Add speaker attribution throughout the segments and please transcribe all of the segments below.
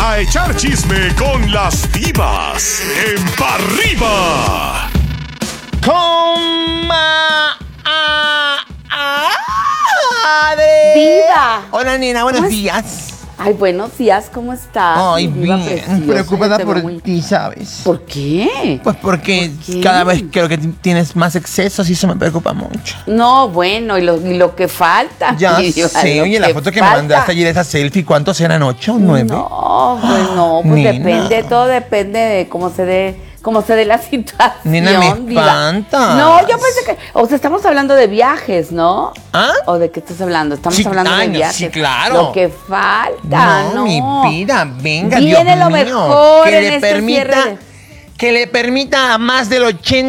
Speaker 1: a echar chisme con las divas en Pa' Arriba.
Speaker 2: Diva.
Speaker 3: Hola, nena, buenos días.
Speaker 2: Ay, buenos días, ¿cómo estás?
Speaker 3: Ay,
Speaker 2: Diva
Speaker 3: bien,
Speaker 2: preciosa,
Speaker 3: preocupada
Speaker 2: te
Speaker 3: por
Speaker 2: veo muy-
Speaker 3: ti, ¿sabes?
Speaker 2: ¿Por qué?
Speaker 3: Pues porque
Speaker 2: ¿Por qué?
Speaker 3: cada vez creo que tienes más excesos y eso me preocupa mucho.
Speaker 2: No, bueno, y lo que falta.
Speaker 3: Ya
Speaker 2: Diva,
Speaker 3: sé,
Speaker 2: lo
Speaker 3: oye, la foto que me
Speaker 2: falta.
Speaker 3: mandaste ayer, esa selfie, ¿cuántos eran? ¿8 o 9?
Speaker 2: No, pues no, pues
Speaker 3: Nena.
Speaker 2: depende, todo depende de cómo se dé la situación.
Speaker 3: Nena, me
Speaker 2: Diva.
Speaker 3: espantas.
Speaker 2: No, yo pensé que, o sea, estamos hablando de viajes, ¿no?
Speaker 3: ¿Ah?
Speaker 2: ¿O de qué estás hablando? Estamos
Speaker 3: Sí,
Speaker 2: hablando de
Speaker 3: no,
Speaker 2: viajes.
Speaker 3: sí, claro.
Speaker 2: Lo que falta,
Speaker 3: No,
Speaker 2: no.
Speaker 3: mi vida, venga,
Speaker 2: Viene
Speaker 3: Dios
Speaker 2: lo
Speaker 3: mío,
Speaker 2: mejor
Speaker 3: que
Speaker 2: en
Speaker 3: le
Speaker 2: este cierre
Speaker 3: permita,
Speaker 2: de-
Speaker 3: que le permita a más del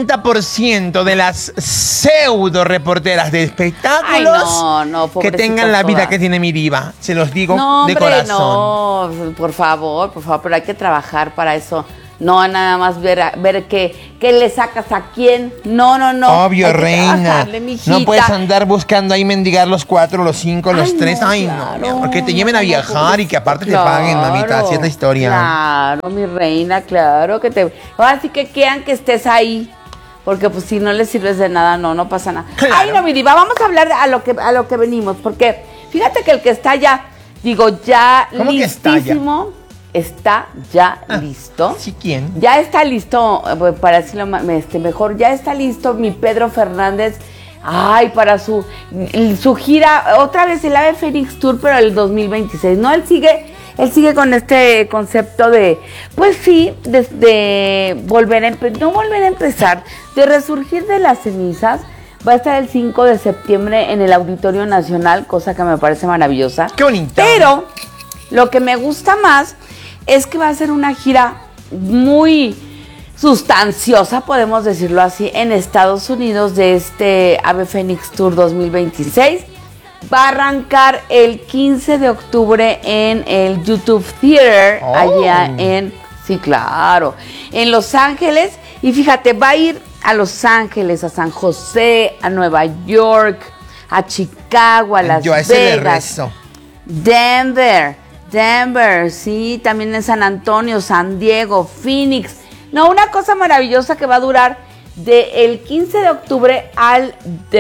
Speaker 3: 80% de las pseudo reporteras de espectáculos
Speaker 2: Ay, no,
Speaker 3: que
Speaker 2: pobrecitas
Speaker 3: tengan la vida
Speaker 2: todas.
Speaker 3: que tiene mi diva. Se los digo
Speaker 2: No,
Speaker 3: de
Speaker 2: hombre,
Speaker 3: corazón.
Speaker 2: no, por favor, pero hay que trabajar para eso. No nada más ver qué le sacas a quién. No.
Speaker 3: Obvio,
Speaker 2: Hay que
Speaker 3: reina.
Speaker 2: trabajarle, mijita.
Speaker 3: No puedes andar buscando ahí mendigar los 4, los 5, los
Speaker 2: Ay,
Speaker 3: 3.
Speaker 2: no,
Speaker 3: Ay,
Speaker 2: claro,
Speaker 3: no, mi amor, que te lleven a
Speaker 2: no,
Speaker 3: viajar y que aparte te paguen, mamita. Así es la historia.
Speaker 2: Claro, mi reina, claro que te. Ahora sí que quieran que estés ahí. Porque pues si no les sirves de nada, no pasa nada.
Speaker 3: Claro.
Speaker 2: Ay, no, mi diva, vamos a hablar a lo que venimos. Porque fíjate que el que está ya, ya
Speaker 3: ¿Cómo que está ya?
Speaker 2: listísimo, está ya listo.
Speaker 3: ¿Sí quién?
Speaker 2: Ya está listo, para decirlo mejor, ya está listo mi Pedro Fernández. Ay, para su gira, otra vez el Ave Fénix Tour, pero el 2026. No, él sigue con este concepto de, pues sí, de volver a no volver a empezar, de resurgir de las cenizas. Va a estar el 5 de septiembre en el Auditorio Nacional, cosa que me parece maravillosa.
Speaker 3: ¡Qué bonito!
Speaker 2: Pero lo que me gusta más es que va a ser una gira muy sustanciosa, podemos decirlo así, en Estados Unidos de este Ave Fénix Tour 2026. Va a arrancar el 15 de octubre en el YouTube Theater, allá sí, claro, en Los Ángeles. Y fíjate, va a ir a Los Ángeles, a San José, a Nueva York, a Chicago, a Las
Speaker 3: Yo a ese le
Speaker 2: Vegas,
Speaker 3: rezo.
Speaker 2: Denver, sí, también en San Antonio, San Diego, Phoenix. No, una cosa maravillosa que va a durar del 15 de octubre al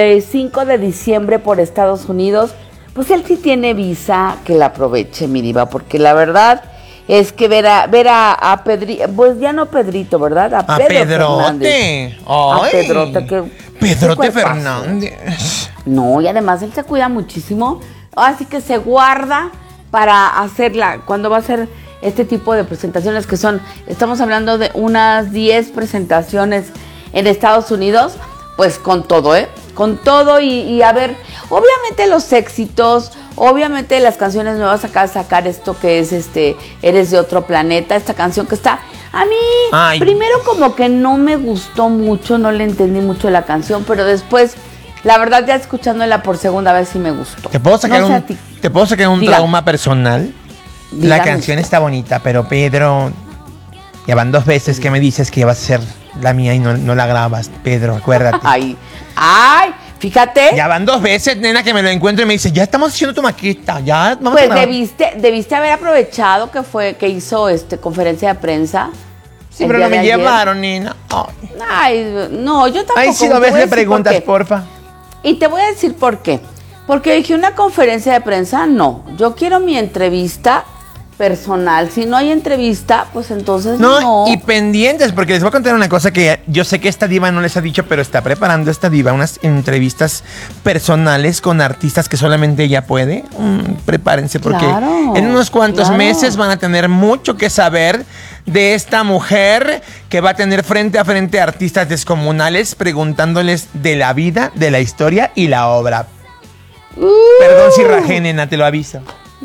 Speaker 2: 5 de diciembre por Estados Unidos. Pues él sí tiene visa, que la aproveche, mi diva, porque la verdad es que ver a Pedrito, pues ya no Pedrito, ¿verdad?
Speaker 3: A
Speaker 2: Pedro
Speaker 3: Pedrote.
Speaker 2: Fernández.
Speaker 3: Ay,
Speaker 2: A Pedrote, que
Speaker 3: Pedrote
Speaker 2: qué cuerpazo.
Speaker 3: Fernández.
Speaker 2: No, y además él se cuida muchísimo, así que se guarda para hacerla, cuando va a hacer este tipo de presentaciones que estamos hablando de unas 10 presentaciones en Estados Unidos, pues con todo, con todo y a ver, obviamente los éxitos, obviamente las canciones nuevas, acá sacar esto que es Eres de otro planeta, esta canción que está, a mí, primero como que no me gustó mucho, no le entendí mucho la canción, pero después, la verdad ya escuchándola por segunda vez sí me gustó.
Speaker 3: ¿Te puedo sacar un
Speaker 2: Dígame.
Speaker 3: trauma personal?
Speaker 2: Dígame.
Speaker 3: La canción está bonita, pero Pedro, ya van 2 veces que me dices que va a ser la mía y no la grabas, Pedro, acuérdate.
Speaker 2: Ay, fíjate.
Speaker 3: Ya van 2 veces, nena, que me lo encuentro y me dice, ya estamos haciendo tu maqueta, ya vamos a
Speaker 2: Pues
Speaker 3: grabar.
Speaker 2: debiste haber aprovechado que hizo conferencia de prensa.
Speaker 3: Sí,
Speaker 2: el
Speaker 3: pero
Speaker 2: día
Speaker 3: no me
Speaker 2: de ayer.
Speaker 3: llevaron, nena. Ay.
Speaker 2: Ay, no, yo tampoco.
Speaker 3: Ay, sí,
Speaker 2: te
Speaker 3: a
Speaker 2: voy
Speaker 3: veces le
Speaker 2: decir
Speaker 3: preguntas,
Speaker 2: por qué.
Speaker 3: porfa.
Speaker 2: Y te voy a decir por qué. Porque dije, una conferencia de prensa, no. Yo quiero mi entrevista personal. Si no hay entrevista, pues entonces no.
Speaker 3: Y pendientes, porque les voy a contar una cosa que yo sé que esta diva no les ha dicho, pero está preparando esta diva unas entrevistas personales con artistas que solamente ella puede. Prepárense, porque
Speaker 2: Claro,
Speaker 3: en unos cuantos
Speaker 2: claro.
Speaker 3: meses van a tener mucho que saber de esta mujer que va a tener frente a frente a artistas descomunales preguntándoles de la vida, de la historia y la obra. Perdón si rajé, nena, te lo aviso.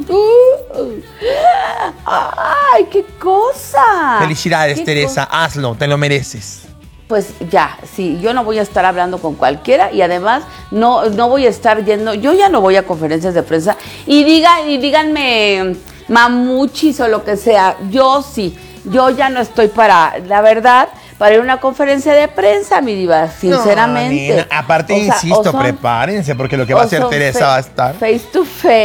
Speaker 2: ¡Ay, qué cosa!
Speaker 3: Felicidades,
Speaker 2: ¿Qué
Speaker 3: Teresa, hazlo, te lo mereces.
Speaker 2: Pues ya, sí, yo no voy a estar hablando con cualquiera y además no voy a estar yendo, yo ya no voy a conferencias de prensa y díganme mamuchis o lo que sea, yo sí, yo ya no estoy la verdad, para ir a una conferencia de prensa, mi diva, sinceramente.
Speaker 3: No, nena, aparte,
Speaker 2: O sea,
Speaker 3: insisto,
Speaker 2: o son-
Speaker 3: prepárense porque lo que va a hacer
Speaker 2: o son
Speaker 3: Teresa va a estar.
Speaker 2: face to face,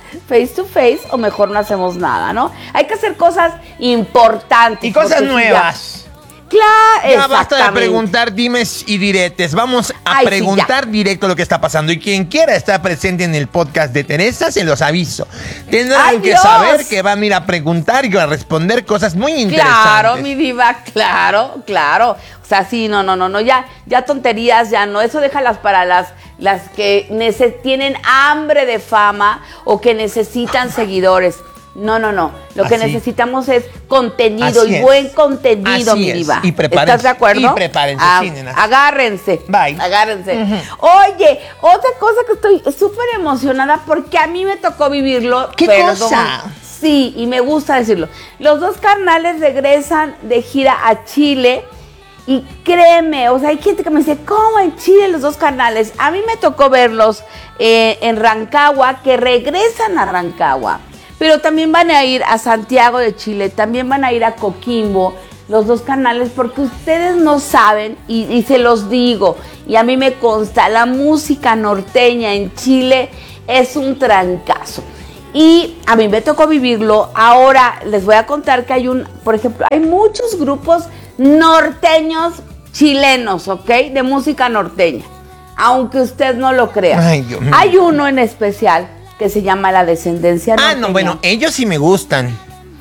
Speaker 2: face to face o mejor no hacemos nada, ¿no? Hay que hacer cosas importantes.
Speaker 3: Y cosas
Speaker 2: porque si
Speaker 3: nuevas.
Speaker 2: Claro,
Speaker 3: Ya basta de
Speaker 2: exactamente.
Speaker 3: preguntar dimes y diretes. Vamos a
Speaker 2: Ay, sí,
Speaker 3: preguntar directo lo que está pasando. Y quien quiera estar presente en el podcast de Teresa, se los aviso. Tendrán
Speaker 2: ¡Ay,
Speaker 3: que
Speaker 2: Dios!
Speaker 3: saber que van a ir a preguntar y a responder cosas muy interesantes.
Speaker 2: Claro, mi diva, claro. O sea, sí, no, ya tonterías, ya no. Eso déjalas para las que tienen hambre de fama o que necesitan seguidores. No. Lo que
Speaker 3: Así.
Speaker 2: necesitamos es contenido
Speaker 3: Así
Speaker 2: y
Speaker 3: es.
Speaker 2: buen contenido,
Speaker 3: Así
Speaker 2: mi
Speaker 3: es.
Speaker 2: diva.
Speaker 3: Y prepárense.
Speaker 2: ¿Estás de acuerdo?
Speaker 3: Y prepárense, sí, nena.
Speaker 2: Agárrense.
Speaker 3: Bye.
Speaker 2: Agárrense. Oye, otra cosa que estoy súper emocionada porque a mí me tocó vivirlo.
Speaker 3: ¿Qué cosa?
Speaker 2: Sí, y me gusta decirlo. Los dos carnales regresan de gira a Chile. Y créeme, o sea, hay gente que me dice, ¿cómo en Chile los dos carnales? A mí me tocó verlos en Rancagua, que regresan a Rancagua. Pero también van a ir a Santiago de Chile, también van a ir a Coquimbo, los dos carnales, porque ustedes no saben, y se los digo, y a mí me consta, la música norteña en Chile es un trancazo. Y a mí me tocó vivirlo. Ahora les voy a contar que por ejemplo, hay muchos grupos norteños chilenos, ¿ok? De música norteña, aunque usted no lo crea.
Speaker 3: Ay, Dios mío.
Speaker 2: Hay uno en especial que se llama La Descendencia Norteña.
Speaker 3: Ah, no, bueno, ellos sí me gustan.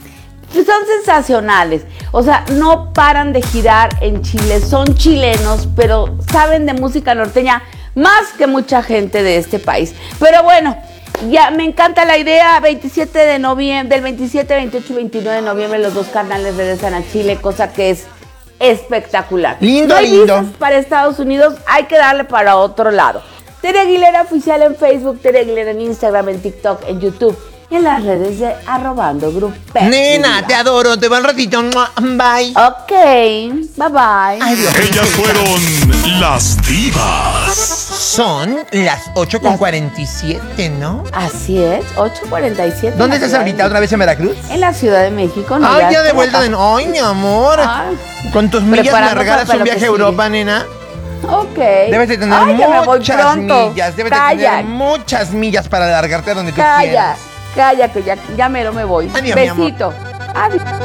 Speaker 2: Son sensacionales, o sea, no paran de girar en Chile, son chilenos, pero saben de música norteña más que mucha gente de este país. Pero bueno, ya me encanta la idea. 27 de noviembre, del 27, 28 y 29 de noviembre los dos carnales regresan a Chile, cosa que es espectacular.
Speaker 3: Lindo,
Speaker 2: No hay
Speaker 3: lindo.
Speaker 2: visas para Estados Unidos, hay que darle para otro lado. Tere Aguilera Oficial en Facebook, Tere Aguilera en Instagram, en TikTok, en YouTube y en las redes de @Group.
Speaker 3: Nena, te adoro, te va un ratito. Bye.
Speaker 2: Ok, bye bye.
Speaker 3: Ay, Dios.
Speaker 1: Ellas fueron las divas.
Speaker 3: Son las 8:47, ¿no?
Speaker 2: Así es, 8:47.
Speaker 3: ¿Dónde
Speaker 2: en la
Speaker 3: estás
Speaker 2: Ciudad
Speaker 3: ahorita?
Speaker 2: de
Speaker 3: ¿Otra vez en Veracruz?
Speaker 2: México. En la Ciudad de México. No,
Speaker 3: Ay, ya de
Speaker 2: estoy
Speaker 3: vuelta
Speaker 2: acá.
Speaker 3: de... Ay, mi amor.
Speaker 2: Ay,
Speaker 3: Con tus millas me
Speaker 2: preparando
Speaker 3: regalas
Speaker 2: para
Speaker 3: un
Speaker 2: lo que
Speaker 3: viaje a
Speaker 2: sigue.
Speaker 3: Europa, nena.
Speaker 2: Ok.
Speaker 3: Debes de tener
Speaker 2: Ay, ya me voy
Speaker 3: muchas
Speaker 2: pronto.
Speaker 3: millas. Debes de
Speaker 2: Calla,
Speaker 3: tener muchas millas para alargarte a donde tú
Speaker 2: calla,
Speaker 3: quieras.
Speaker 2: calla, que ya me voy.
Speaker 3: Adiós, mi amor.
Speaker 2: Besito. Adiós.